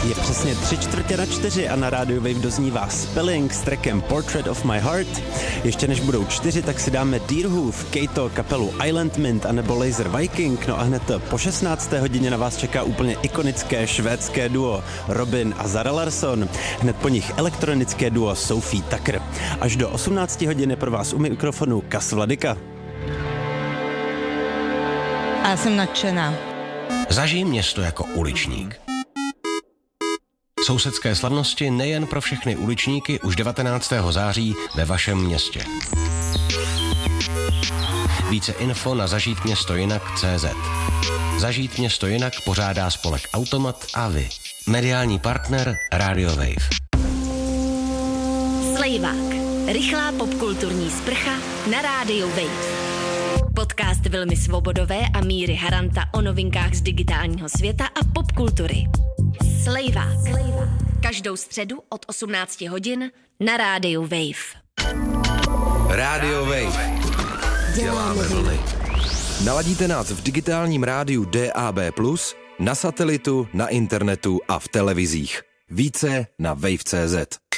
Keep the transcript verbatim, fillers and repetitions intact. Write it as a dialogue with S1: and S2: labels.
S1: Je přesně tři čtvrtě na čtyři a na rádiu Wave doznívá Spelling s trackem Portrait of My Heart. Ještě než budou čtyři, tak si dáme Deerhoof, Kato, kapelu Island Mint a nebo Laser Viking. No a hned po šestnácté hodině na vás čeká úplně ikonické švédské duo Robin a Zara Larsson. Hned po nich elektronické duo Sophie Tucker. Až do osmnácté hodiny pro vás u mikrofonu Kas Vladyka.
S2: A já jsem nadšená.
S3: Zažij město jako uličník. Sousedské slavnosti nejen pro všechny uličníky už devatenáctého září ve vašem městě. Více info na zažít město jinak tečka cé zet. Zažít město jinak pořádá spolek Automat a vy. Mediální partner Radio Wave.
S4: Slejvák. Rychlá popkulturní sprcha na rádiu Wave. Podcast Vilmy Svobodové a Míry Haranta o novinkách z digitálního světa a popkultury. Slejvák. Každou středu od osmnácti hodin na rádiu Wave.
S5: Radio Wave. Děláme vlny. Naladíte nás v digitálním rádiu D A B plus, na satelitu, na internetu a v televizích. Více na wave tečka cé zet.